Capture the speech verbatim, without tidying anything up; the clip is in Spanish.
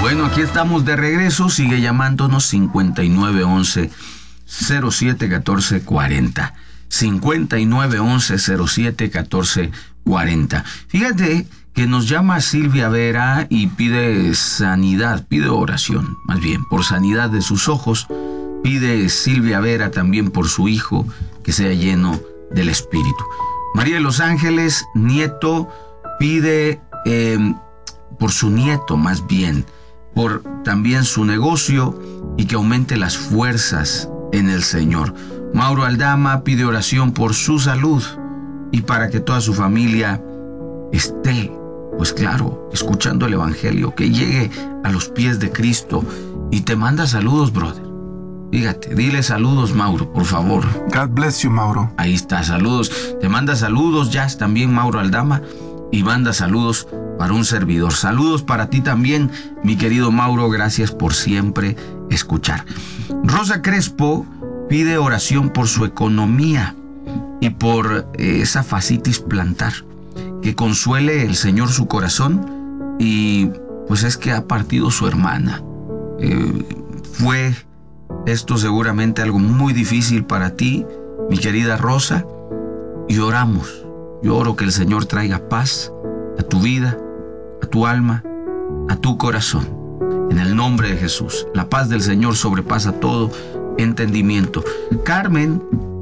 Bueno, aquí estamos de regreso. Sigue llamándonos cincuenta y nueve once cero siete catorce cuarenta. cincuenta y nueve once cero siete catorce cuarenta. Fíjate que nos llama Silvia Vera y pide sanidad, pide oración, más bien, por sanidad de sus ojos. Pide Silvia Vera también por su hijo, que sea lleno del Espíritu. María de los Ángeles Nieto pide eh, por su nieto, más bien, por también su negocio y que aumente las fuerzas en el Señor. Mauro Aldama pide oración por su salud y para que toda su familia esté, pues claro, escuchando el Evangelio, que llegue a los pies de Cristo. Y te manda saludos, brother. Fíjate, dile saludos, Mauro, por favor. God bless you, Mauro. Ahí está, saludos. Te manda saludos, Jazz, también Mauro Aldama, y manda saludos para un servidor. Saludos para ti también, mi querido Mauro, gracias por siempre escuchar. Rosa Crespo pide oración por su economía y por eh, esa fascitis plantar. Que consuele el Señor su corazón, y pues es que ha partido su hermana. Eh, fue esto seguramente algo muy difícil para ti, mi querida Rosa, y oramos. Yo oro que el Señor traiga paz a tu vida, a tu alma, a tu corazón. En el nombre de Jesús, la paz del Señor sobrepasa todo entendimiento. Carmen